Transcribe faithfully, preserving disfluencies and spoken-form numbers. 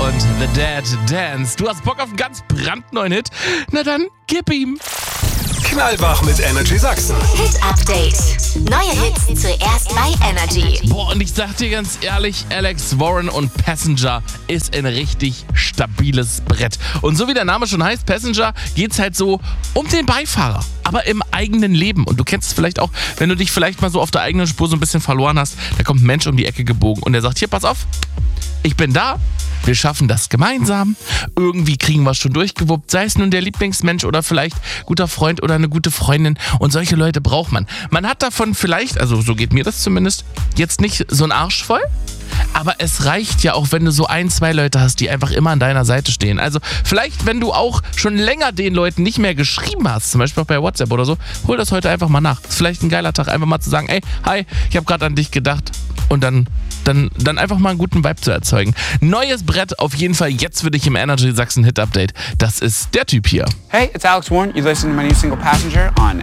und The Dead Dance. Du hast Bock auf einen ganz brandneuen Hit? Na dann, gib ihm. Knallwach mit Energy Sachsen. Hit Update. Neue Hits zuerst bei Energy. Boah, und ich sag dir ganz ehrlich, Alex Warren und Passenger ist ein richtig stabiles Brett. Und so wie der Name schon heißt, Passenger, geht's halt so um den Beifahrer, aber im eigenen Leben. Und du kennst es vielleicht auch, wenn du dich vielleicht mal so auf der eigenen Spur so ein bisschen verloren hast, da kommt ein Mensch um die Ecke gebogen und der sagt, hier, pass auf, ich bin da, wir schaffen das gemeinsam, irgendwie kriegen wir es schon durchgewuppt, sei es nun der Lieblingsmensch oder vielleicht guter Freund oder eine gute Freundin, und solche Leute braucht man. Man hat davon vielleicht, also so geht mir das zumindest, jetzt nicht so einen Arsch voll, aber es reicht ja auch, wenn du so ein, zwei Leute hast, die einfach immer an deiner Seite stehen. Also vielleicht, wenn du auch schon länger den Leuten nicht mehr geschrieben hast, zum Beispiel auch bei WhatsApp oder so, hol das heute einfach mal nach. Ist vielleicht ein geiler Tag, einfach mal zu sagen, ey, hi, ich habe gerade an dich gedacht, und dann Dann, dann einfach mal einen guten Vibe zu erzeugen. Neues Brett auf jeden Fall jetzt für dich im Energy Sachsen Hit Update. Das ist der Typ hier. Hey, it's Alex Warren. You listen to my new single Passenger on